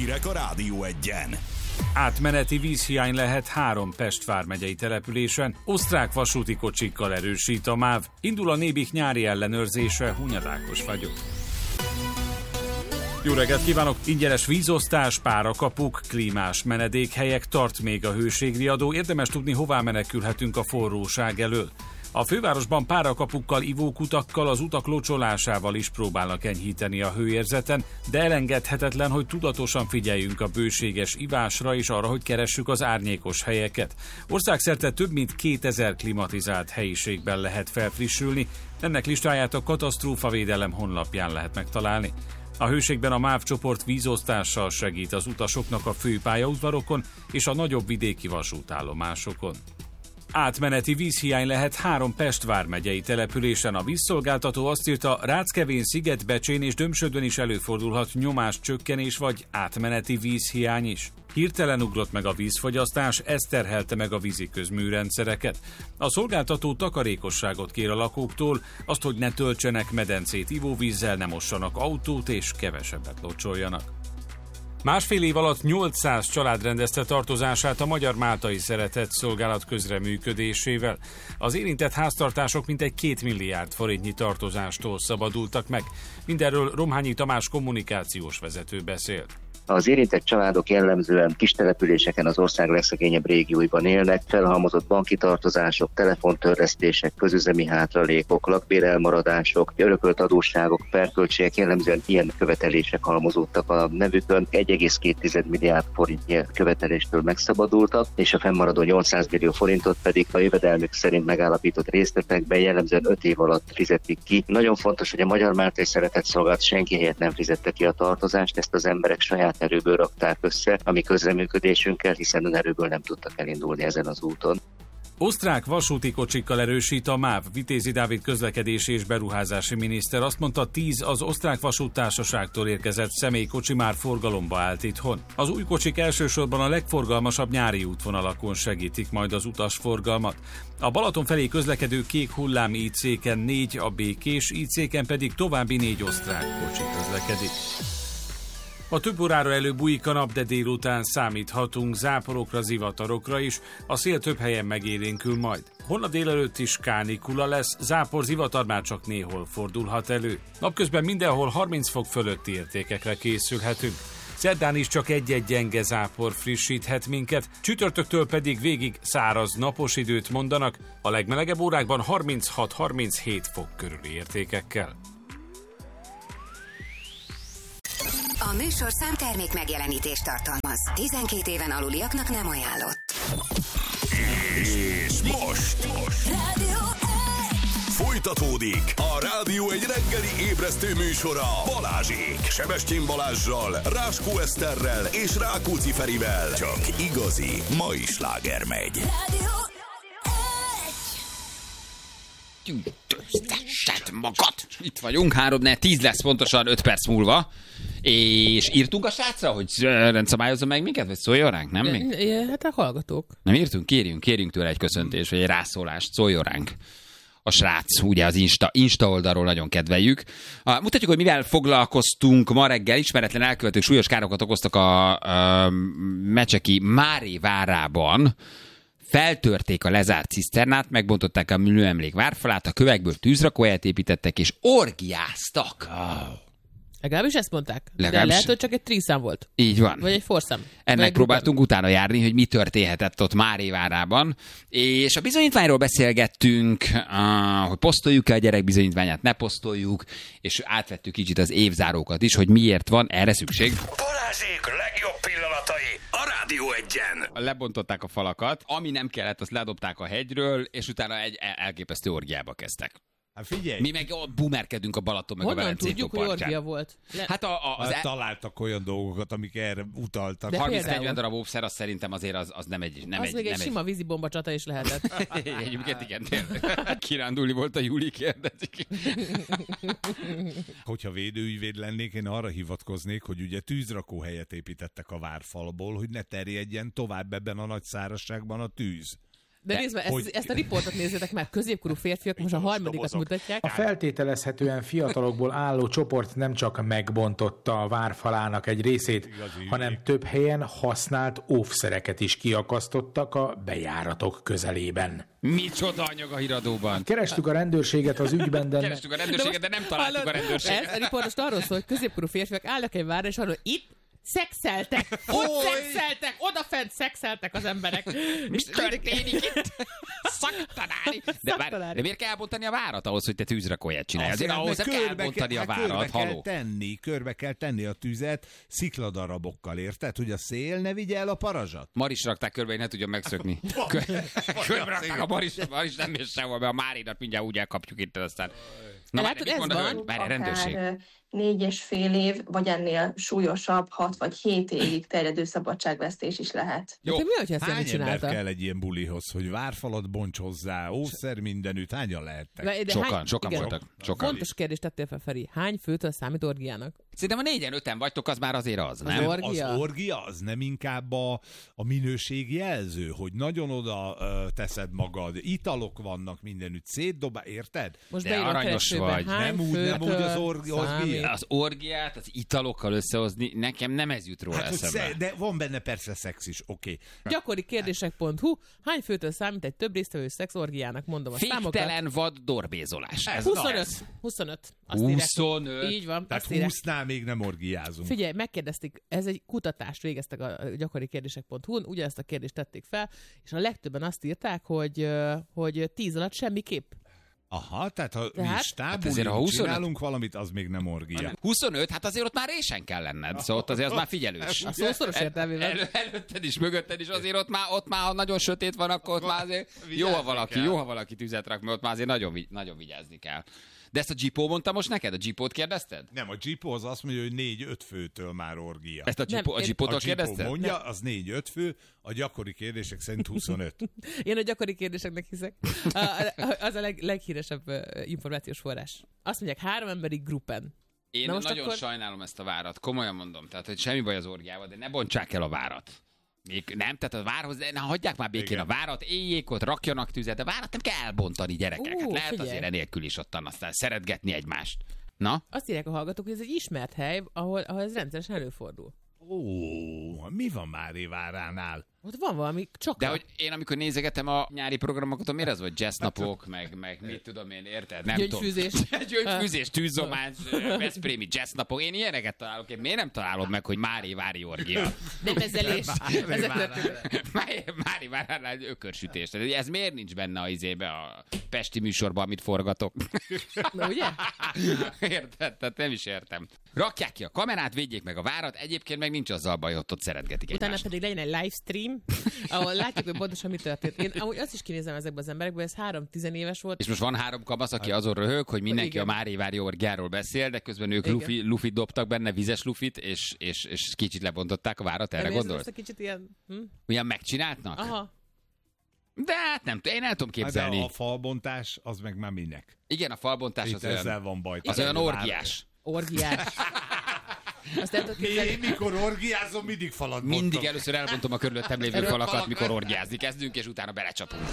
Hírek a Rádió Egyen. Átmeneti vízhiány lehet 3 Pest vármegyei településen, osztrák vasúti kocsikkal erősít a MÁV. Indul a Nébik nyári ellenőrzése, Hunyad Ákos vagyok. Jó reggelt kívánok! Ingyenes vízosztás, párakapuk, klímás menedékhelyek, tart még a hőségriadó. Érdemes tudni, hová menekülhetünk a forróság elől. A fővárosban párakapukkal, ivókutakkal, az utak locsolásával is próbálnak enyhíteni a hőérzeten, de elengedhetetlen, hogy tudatosan figyeljünk a bőséges ivásra és arra, hogy keressük az árnyékos helyeket. Országszerte több mint 2000 klimatizált helyiségben lehet felfrissülni, ennek listáját a Katasztrófavédelem honlapján lehet megtalálni. A hőségben a MÁV csoport vízosztással segít az utasoknak a főpályaudvarokon és a nagyobb vidéki vasútállomásokon. Átmeneti vízhiány lehet 3 Pest vármegyei településen. A vízszolgáltató azt írta, Ráckevén, Szigetbecsén és Dömsödön is előfordulhat nyomáscsökkenés vagy átmeneti vízhiány is. Hirtelen ugrott meg a vízfogyasztás, ez terhelte meg a víziközműrendszereket. A szolgáltató takarékosságot kér a lakóktól, azt, hogy ne töltsenek medencét ivóvízzel, ne mossanak autót és kevesebbet locsoljanak. Másfél év alatt 800 család rendezte tartozását a Magyar Máltai Szeretett Szolgálat közreműködésével. Az érintett háztartások mintegy 2 milliárd forintnyi tartozástól szabadultak meg. Mindenről Romhányi Tamás kommunikációs vezető beszélt. Az érintett családok jellemzően kis településeken, az ország legszegényebb régióiban élnek, felhalmozott banki tartozások, telefontörlesztések, közüzemi hátralékok, lakbérelmaradások, örökölt adósságok, perköltségek, jellemzően ilyen követelések halmozódtak a nevükön. 1,2 milliárd forintnyi követeléstől megszabadultak, és a fennmaradó 800 millió forintot pedig a jövedelmük szerint megállapított részletekben jellemzően 5 év alatt fizetik ki. Nagyon fontos, hogy a Magyar Máltai Szeretett Szolgálat senki helyett nem fizette ki a tartozást, ezt az emberek saját erőből rakták össze a mi közreműködésünkkel, hiszen önerőből nem tudtak elindulni ezen az úton. Osztrák vasúti kocsikkal erősít a MÁV. Vitézi Dávid közlekedési és beruházási miniszter azt mondta, 10 az osztrák vasúttársaságtól érkezett személykocsi már forgalomba állt itthon. Az új kocsik elsősorban a legforgalmasabb nyári útvonalakon segítik majd az utasforgalmat. A Balaton felé közlekedő kék hullám IC-ken 4, a békés IC-ken pedig további 4 osztrák kocsi közlekedik. A több órára előbújik a nap, de délután számíthatunk záporokra, zivatarokra is, a szél több helyen megélénkül majd. Holnap délelőtt is kánikula lesz, zápor, zivatar már csak néhol fordulhat elő. Napközben mindenhol 30 fok fölötti értékekre készülhetünk. Szerdán is csak egy-egy gyenge zápor frissíthet minket, csütörtöktől pedig végig száraz napos időt mondanak, a legmelegebb órákban 36-37 fok körüli értékekkel. A műsorszám termék megjelenítést tartalmaz. 12 éven aluliaknak nem ajánlott. És most Rádió folytatódik a Rádió egy reggeli ébresztő műsora Balázsék, Sebestyén Balázssal, Ráskó Eszterrel és Rákóczi Ferivel. Csak igazi mai sláger megy. Rádió Tüntöztessed magad! Itt vagyunk, 3-10 lesz pontosan 5 perc múlva. És írtunk a srácra, hogy rendszabályozza meg minket, vagy szóljon ránk, nem még? Hát a hallgatók. Nem írtunk? Kérjünk tőle egy köszöntést, vagy egy rászólást, szóljon ránk. A srác, ugye az Insta oldalról nagyon kedveljük. Mutatjuk, hogy mivel foglalkoztunk ma reggel. Ismeretlen elkövetők súlyos károkat okoztak a Mecseki Mári várában. Feltörték a lezárt ciszternát, megbontották a műemlék várfalát, a kövekből tűzrakóhelyet építettek, és orgiáztak. Legalábbis ezt mondták. Legalábbis... De lehet, hogy csak egy tríszám volt. Így van. Vagy egy forszám. Ennek próbáltunk utána járni, hogy mi történhetett ott Mári várában. És a bizonyítványról beszélgettünk, hogy posztoljuk-e a gyerek bizonyítványát, ne posztoljuk, és átvettük kicsit az évzárókat is, hogy miért van erre szükség. Balázsék legjobb pillanatai a Rádió Egyen. Lebontották a falakat, ami nem kellett, azt ledobták a hegyről, és utána egy elképesztő orgiába kezdtek. Hát figyelj! Mi meg bumerkedünk a Balaton meg honnan a Velencé tudjuk, hogy partján. orgia volt? Hát találtak olyan dolgokat, amik erre utaltak. De 30-40 darab óvszer, azt szerintem azért az nem egy... Az még egy sima vízibomba csata is lehetett. Egyébként igen, tényleg. Kirándulni volt a Júli, kérdezik. Hogyha védőügyvéd lennék, én arra hivatkoznék, hogy ugye tűzrakóhelyet építettek a várfalból, hogy ne terjedjen tovább ebben a nagy szárazságban a tűz. De nézd meg, ezt a riportot nézzétek meg, középkorú férfiak most a harmadikat mutatják. A feltételezhetően fiatalokból álló csoport nem csak megbontotta a várfalának egy részét, hanem több helyen használt óvszereket is kiakasztottak a bejáratok közelében. Micsoda anyag a híradóban. Kerestük a rendőrséget az ügyben, de nem találtuk a rendőrséget. Ez a riport most arról szól, hogy középkorú férfiak állnak egy várra, és arról, itt szexeltek! Ott szexeltek! Odafent szexeltek az emberek! Mi történik itt? Szaktanári! De miért kell elbontani a várat ahhoz, hogy te tűzrakóját csinálj? Azért ahhoz nem kell elbontani a várat, haló. Körbe kell tenni a tüzet szikladarabokkal, érted? Hogy a szél ne vigye el a parazsat. Maris rakták körbe, hogy ne tudjon megszökni. Körbe rakták a Maris nem ér sehol, mert a Márinat mindjárt úgy elkapjuk itt, aztán... Na látod, ez van. Várj, rendőrség. 4,5 év, vagy ennél súlyosabb, 6 vagy 7 évig terjedő szabadságvesztés is lehet. Jó. De mi, hogyha ezt Hány csinálta? ember kell egy ilyen bulihoz, hogy várfalat bonts hozzá, óvszer mindenütt, hányan lehettek? Sokan voltak. Sokan. Fontos kérdést tettél fel, Feri. Hány főtől számít orgiának? Szerintem a 4-5-en vagytok, az már azért az, nem? Az orgia az nem inkább a minőségjelző, hogy nagyon oda teszed magad, italok vannak mindenütt, szétdobál, érted? Most de aranyos vagy. Nem úgy az orgia. Az orgiát, az italokkal összehozni, nekem nem ez jut róla eszembe. De van benne persze szex is, oké. Gyakori kérdések.hu. Hány főtől számít egy több résztvevő szexorgiának? Mondom a számokat. Féktelen vad dorbézolás. 25. 25. Így van. Tehát 20-nál még nem orgiázunk. Figyelj, megkérdezték, ez egy kutatást végeztek a gyakori kérdések.hu-n, ugyanezt a kérdést tették fel, és a legtöbben azt írták, hogy 10 alatt semmiképp. Aha, tehát ha mi csinálunk valamit, az még nem orgia. 25, hát azért ott már résen kell lenned, szóval azért az már figyelős. A szószoros értelmében. Előtted is, mögötted is, azért ott már ha nagyon sötét van, akkor ott már azért jó, ha valaki tüzet rak, mert ott már azért nagyon vigyázni kell. De ezt a Gipó mondta most neked? A Gipót kérdezted? Nem, a Gipó az azt mondja, hogy 4-5 főtől már orgia. Ezt a Gipótól kérdezted? A Gipó mondja, az 4-5 fő, a gyakori kérdések szerint 25. Én a gyakori kérdéseknek hiszek. Az a leghíresebb információs forrás. Azt mondják, 3 emberi gruppen. Én nagyon sajnálom ezt a várat, komolyan mondom. Tehát, hogy semmi baj az orgiával, de ne bontsák el a várat. Még nem, tehát a várhoz, hagyják már békén a várat, éljék ott, rakjanak tüzet, de várat nem kell elbontani, gyerekek. Hát lehet figyelj. azért enélkül is ottan aztán szeretgetni egymást. Na? Azt írják a hallgatók, hogy ez egy ismert hely, ahol ez rendszeresen előfordul. Mi van Máriváránál? Ott van valami csak. De hogy én amikor nézegetem a nyári programokat, miért az volt jazznapok, meg mit tudom én, érted? Nem Gyöngyfűzés. Gyöngyfűzés, tűzzománc, veszprémi jazznapok. Én ilyeneket találok. Én miért nem találod meg, hogy Mári orgia? Nem ezelés. Máriváránál ökörsütés. Ez miért nincs benne a izébe a pesti műsorban, amit forgatok? Na ugye? Érted? Tehát nem is értem. Rakják ki a kamerát, védjék meg a várat, egyébként meg nincs azzal baj, hogy ott szeretgetik egymást. Utána pedig legyen egy livestream, ahol látjuk, hogy pontosan mi történt. Én amúgy azt is kinézem ezekben az emberekben, ez 3-10 éves volt. És most van 3 kamasz, aki azon röhög, hogy mindenki a Márivári orgiáról beszél, de közben ők lufit dobtak benne, vizes lufit, és kicsit lebontották a várat, erre gondolsz? Kicsit ilyen... Olyan megcsináltnak? Aha. De hát nem, én el tudom képzelni. De a falbontás, az meg már minek? Igen, a falbontás itt az olyan... ezzel van baj. Az olyan orgiás. Orgiás. Én mikor orgiázom, mindig falat bontok. Mindig először elbontom a körülöttem lévő falakat, mikor orgiázni kezdünk, és utána belecsapunk.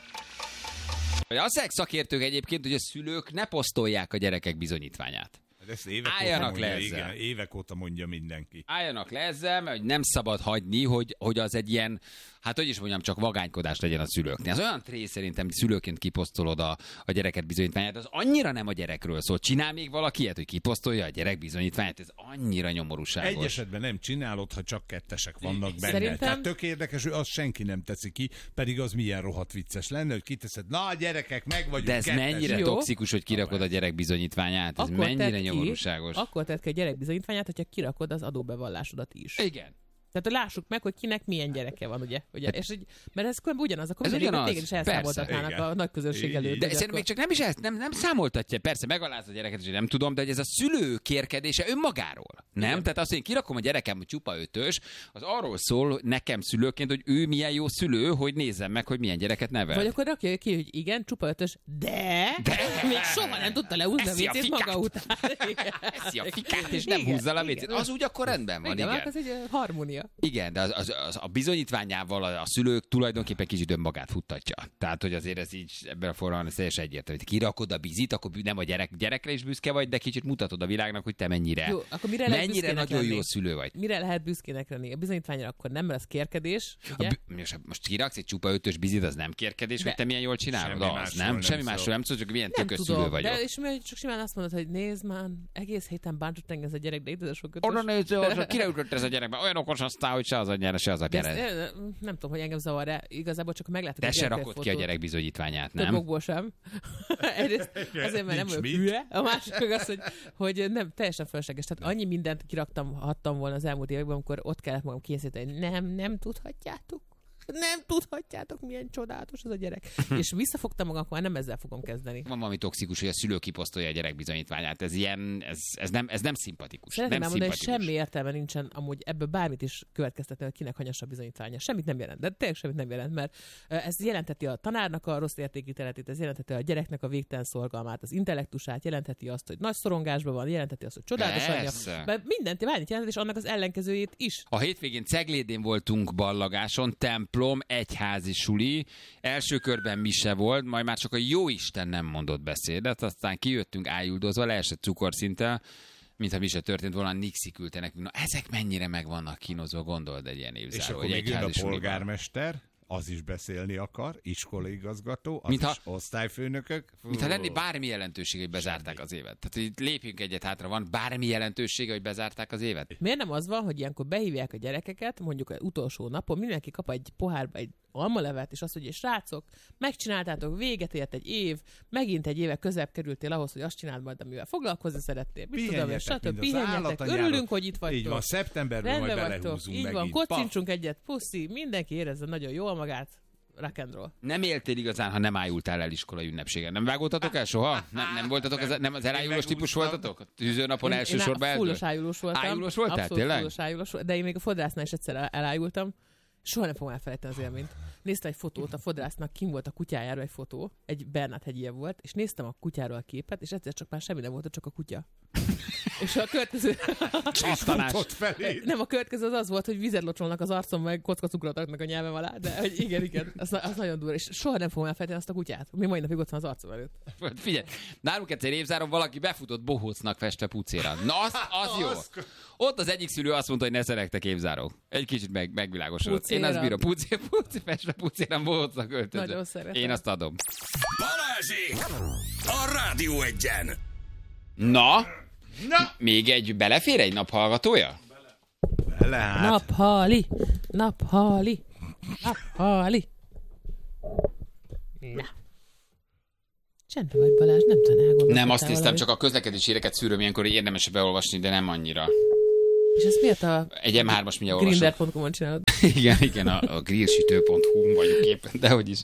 A szexszakértők egyébként, hogy a szülők ne posztolják a gyerekek bizonyítványát. Ezt álljanak le ezzel. Igen, évek óta mondja mindenki. Álljanak le ezzel, mert nem szabad hagyni, hogy az egy ilyen, hát hogy is mondjam, csak vagánykodás legyen a szülőknél. Az olyan trész szerintem, hogy szülőként kiposztolod a gyereket bizonyítványát, az annyira nem a gyerekről szól. Csinál még valaki ilyet, hogy kiposztolja a gyerek bizonyítványát, ez annyira nyomorúságos. Egy esetben nem csinálod, ha csak kettesek vannak benne. Szerintem... Tehát tök érdekes, hogy azt senki nem teszi ki, pedig az milyen rohadt vicces lenne, hogy kiteszed, na a gyerekek, meg vagyunk. De ez kettesek. mennyire Jó. toxikus, hogy kirakod a gyerek bizonyítványát, ez Akkor mennyire nyomorúságos. Akkor tedd ki a gyerek bizonyítványát, hogyha kirakod az adóbevallásodat is. Igen. Tehát lássuk meg, hogy kinek milyen gyereke van, ugye? És hogy, mert ez ugyanaz, akkor ez ugyanaz. téged is elszámoltatnának a nagy közönség előtt. De szerintem még csak nem is nem számoltatja, persze megaláz a gyereket, és nem tudom, de hogy ez a szülő kérkedése önmagáról. Nem? Igen. Tehát azt, hogy én kirakom a gyerekem, hogy csupa 5-ös, az arról szól nekem szülőként, hogy ő milyen jó szülő, hogy nézzem meg, hogy milyen gyereket nevel. Vagy akkor rakja ki, hogy igen, csupa 5-ös, de még soha nem tudta leúzni a vécét maga után. Eszi a fikát, és nem húzza le a vécét. Az úgy akkor rendben van, igen. Ez egy harmónia. bizonyítványa. Igen, de a bizonyítványával a szülők tulajdonképpen kicsit önmagát futtatja. Tehát, hogy azért ez így ebben a formában ez teljesen egyértelmű. Hogy kirakod a bizit, akkor nem a gyerekre is büszke vagy, de kicsit mutatod a világnak, hogy te mennyire, jó, akkor mennyire nagyon jó szülő vagy. Mire lehet büszkének lenni? A bizonyítványra akkor nem lesz kérkedés, ugye? Most kiraksz egy csupa 5-ös bizit, az nem kérkedés, hogy te milyen jól csinálod? Semmi másról nem szól, csak milyen tökös szülő vagyok. De és csak simán azt mondod, hogy nézd már, egész héten bántott engem ez a gyerek, de itt ez a sok ötös. Oda nézd, kire ütött ez a gyerekbe? Olyan okos aztán, hogy se az anyjára, se az apjára. Nem tudom, hogy engem zavar, de igazából csak meglátok. Te se rakod ki a gyerek bizonyítványát, nem? Többokból sem. Egyrészt azért, mert nem vagyok hülye. A másik meg az, hogy nem, teljesen fölösleges. Tehát annyi mindent kiraktam volna az elmúlt években, amikor ott kellett magam készíteni. Nem tudhatjátok. Nem tudhatjátok, milyen csodálatos ez a gyerek. És visszafogtam magam, akkor nem ezzel fogom kezdeni. Van valami toxikus, hogy a szülő kiposztolja a gyerek bizonyítványát. Ez ilyen, ez nem szimpatikus. Szeretném elmondani, hogy semmi értelme nincsen amúgy ebből bármit is következtetni, hogy kinek hanyas a bizonyítványa. Semmit nem jelent, de tényleg semmit nem jelent, mert ez jelenteti a tanárnak a rossz értékítéletét, ez jelenteti a gyereknek a végtelen szorgalmát, az intellektusát, jelenteti azt, hogy nagy szorongásban van, jelenteti azt, hogy csodálatos anyja. Mert mindent jelent, és annak az ellenkezőjét is. A hétvégén Ceglédén voltunk ballagáson, templom, egyházi suli. Első körben mise volt, majd már csak a jóisten nem mondott beszédet, aztán kijöttünk ájuldozva, leesett cukorszinttel, mintha mise történt volna, Nixi küldte nekünk. Na, ezek mennyire meg vannak kínozva, gondold egy ilyen évzáró. És akkor még jön a polgármester, az is beszélni akar, iskolaigazgató, az is osztályfőnökök. Mintha lenni bármi jelentősége, hogy bezárták az évet. Tehát így lépjünk egyet hátra, van bármi jelentősége, hogy bezárták az évet? Miért nem az van, hogy ilyenkor behívják a gyerekeket, mondjuk az utolsó napon, mindenki kap egy pohárba egy almalevet, és azt mondja, srácok, megcsináltátok, véget ért egy év, megint egy éve közebb kerültél ahhoz, hogy azt csináld majd, amivel foglalkozni szerettél. Pihenjetek, örülünk, hogy itt vagytok. Így van, szeptemberben majd belehúzunk így megint. van, kocincsunk egyet, puszi, mindenki érezze nagyon jól magát. Rock and roll. Nem éltél igazán, ha nem ájultál el iskolai ünnepségen. Nem vágódtatok el soha? Nem voltatok, nem az elájulós típus voltatok? A tűzőnapon elsősorban eltől? Fullos ájulós voltam. Ájulós voltál, tényleg? Fullos ájulós, de én még a fodrásznál is egyszer elájultam. Soha nem fogom elfelejteni az élményt. Néztem egy fotót, a fodrásznak kim volt a kutyájáról egy fotó, egy Bernát hegyie volt, és néztem a kutyáról a képet, és egyszer csak már semmi nem volt, csak a kutya. És a következő... Nem, a következő az volt, hogy vizet locsolnak az arcom, meg kockacukrot adnak a nyelvem alá, de hogy igen, az nagyon durva, és soha nem fogom elfelejteni azt a kutyát. Mi mai napig ott van az arcom előtt. Figyelj, nálunk egyszer évzáron valaki befutott bohócnak festve pucéra. Na, az jó. Ott az egyik szülő azt mondta, hogy ne szerettek évzárók. Egy kicsit megvilágosodott. Én azt bírom, festve pucéran bohócnak öltözött. Nagyon szeretem. Én azt adom. Balázsék! A Rádió Egyen! Na? Még egy belefér egy naphallgatója? Bele hát. Naphali. Na. Csendben vagy, Balázs, nem tudom elgondolni. Nem, azt néztem, csak a közlekedési híreket szűröm ilyenkor, hogy érdemes beolvasni, de nem annyira. És ezt miért a egy M3-as mindjárt olvasok? Grinder.com-on csinálod? igen, a grillsütő.hu vagyunk éppen, dehogy is.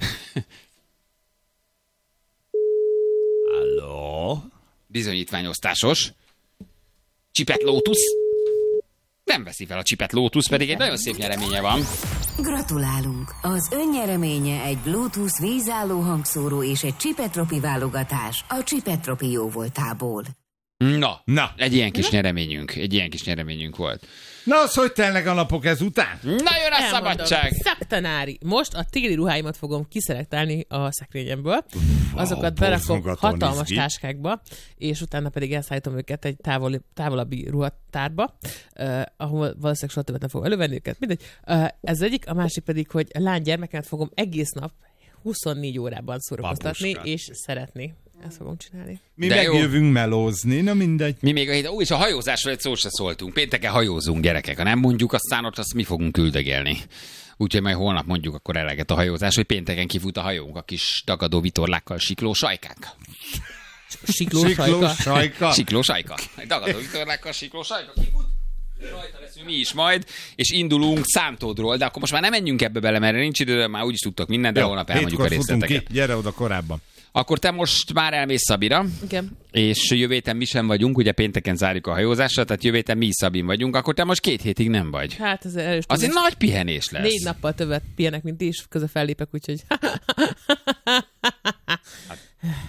Halló? Bizonyítványosztásos. Csipet Lotus. Nem veszi fel a Csipet Lotus, pedig egy nagyon szép nyereménye van. Gratulálunk! Az ön nyereménye egy Bluetooth vízálló hangszóró és egy Csipetropi válogatás a Csipetropi jóvoltából. Na, egy ilyen kis nyereményünk volt. Na, az hogy telnek a napok ezután? Na, jön a szabadság! Szaktanári. Most a téli ruháimat fogom kiszelektálni a szekrényemből. Azokat berakom hatalmas táskákba, és utána pedig elszállítom őket egy távolabbi ruhatárba, ahol valószínűleg soha többet nem fogom elővenni őket. Mindegy. Ez egyik, a másik pedig, hogy a lánygyermekemet fogom egész nap 24 órában szórakoztatni és szeretni. Ezt fogom csinálni. Mi megjövünk melózni, na mindegy. Mi még és a hajózásról egy szót se szóltunk. Pénteken hajózunk, gyerekek. Ha nem mondjuk, aztán ott azt mi fogunk küldögélni. Úgyhogy majd holnap mondjuk akkor eleget a hajózás, hogy pénteken kifut a hajónk a kis tagadó vitorlákkal sikló sajkánk. Sikló sajka. Sikló sajka. Tagadó vitorlákkal sikló sajka. Kifut. Rajta leszünk mi is majd, és indulunk Számtódról, de akkor most már nem menjünk ebbe bele, mert nincs idő, már úgyis tudtok mindent, de holnap elmondjuk a részleteket. Gyere oda korábban. Akkor te most már elmész Szabira, igen. És jövő héten mi sem vagyunk, ugye pénteken zárjuk a hajózásra, tehát jövő héten mi is Szabin vagyunk, akkor te most 2 hétig nem vagy. Hát ez erős. Az egy nagy pihenés lesz. 4 nappal többet pihenek, mint ti is, közben fellépek, úgyhogy...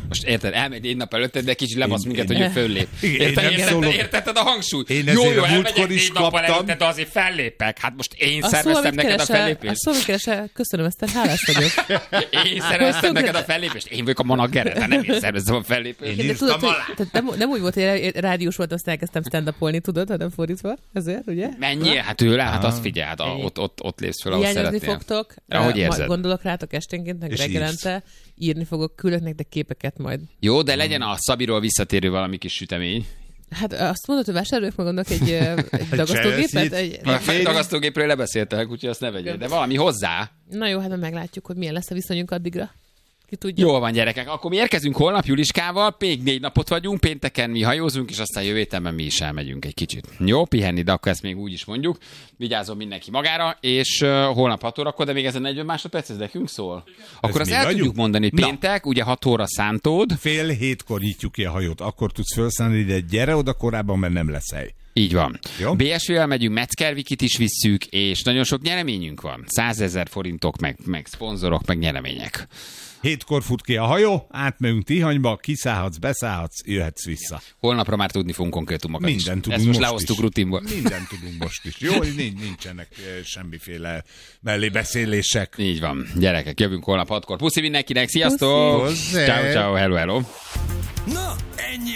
Most érted, elmegy 4 nap előtt, de kicsit lebasz minket, hogy ő föllép. Érted a hangsúlyt? Jó, elmegyek 4 nappal előtt, de azért fellépek. Hát most én szerveztem neked a fellépést. A szó, keresel, köszönöm, Eszter, hálás vagyok. Én szerveztem neked a fellépést. Én vagyok a managere, de nem én szerveztem a fellépést. Én tudod, nem úgy volt, hogy rádiós volt, aztán elkezdtem stand-upolni, tudod, hanem fordítva. Ezért, ugye? Mennyi? Hát ő hát azt figyelj, hát ott lépsz fel, ahol szeretnél. Hiányozni fogtok. Ahogy érzed. Gondolok rátok esténként, meg reggelente. Írni fogok, küldök nektek képeket majd. Jó, de legyen a Szabiról visszatérő valami kis sütemény. Hát azt mondod, hogy vásároljuk meg annak egy dagasztógépet? Egy dagasztógépről lebeszéltek, úgyhogy azt ne vegyél, de valami hozzá. Na jó, hát meglátjuk, hogy milyen lesz a viszonyunk addigra. Ki tudja. Jól van, gyerekek. Akkor mi érkezünk holnap Juliskával, még 4 napot vagyunk, pénteken mi hajózunk, és aztán jövő héten mi is elmegyünk egy kicsit. Jó, pihenni, de akkor ezt még úgy is mondjuk. Vigyázzon mindenki magára, és holnap 6 órakor, de még ezen 40 másodperc, ez nekünk szól. Akkor azt el tudjuk mondani, hogy péntek, ugye 6 óra szántód. 6:30 nyitjuk ki a hajót, akkor tudsz felszállni, de gyere oda korábban, mert nem lesz hely. Így van. Jó? BSV-vel megyünk, Metzgervikit is visszük, és nagyon sok nyereményünk van. 100 000 forintok, meg szponzorok, meg nyeremények. 7-kor fut ki a hajó, átmegyünk Tihanyba, kiszállhatsz, beszállhatsz, jöhetsz vissza. Holnapra már tudni fogunk konkrétumokat is. Mindent tudunk. Ezt most lehoztuk rutinból. Mindent tudunk most is. Jó, nincsenek semmiféle mellébeszélések. Így van. Gyerekek, jövünk holnap 6-kor. Puszi mindenkinek, sziasztok! Puszi. Ciao, ciao, hello, hello. Na, ennyi